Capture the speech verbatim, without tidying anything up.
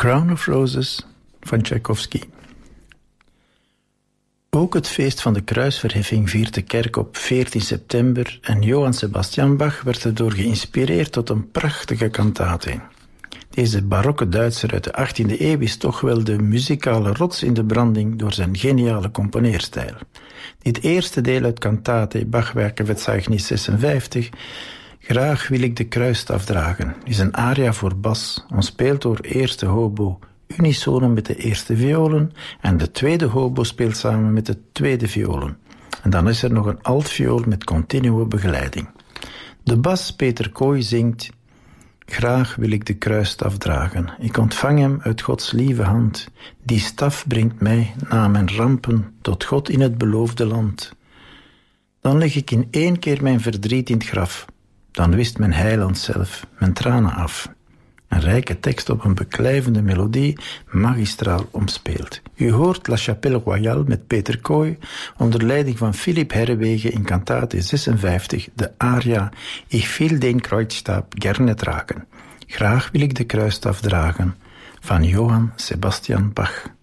Crown of Roses van Tchaikovsky. Ook het feest van de kruisverheffing viert de kerk op veertien september en Johann Sebastian Bach werd erdoor geïnspireerd tot een prachtige kantate. Deze barokke Duitser uit de achttiende eeuw is toch wel de muzikale rots in de branding door zijn geniale componeerstijl. Dit eerste deel uit kantate Bachwerkenverzeichnis zesenvijftig, Graag wil ik de kruisstaf dragen, is een aria voor bas, omspeeld door eerste hobo, unisono met de eerste violen en de tweede hobo speelt samen met de tweede violen. En dan is er nog een altviool met continue begeleiding. De bas Peter Kooi zingt: Graag wil ik de kruisstaf dragen, ik ontvang hem uit Gods lieve hand. Die staf brengt mij na mijn rampen tot God in het beloofde land. Dan leg ik in één keer mijn verdriet in het graf. Dan wist mijn heiland zelf mijn tranen af. Een rijke tekst op een beklijvende melodie, magistraal omspeeld. U hoort La Chapelle Royale met Peter Kooi, onder leiding van Philipp Herrewegen in kantate zesenvijftig, de aria Ich will den Kreuzstab gerne tragen. Graag wil ik de kruisstaf dragen, van Johann Sebastian Bach.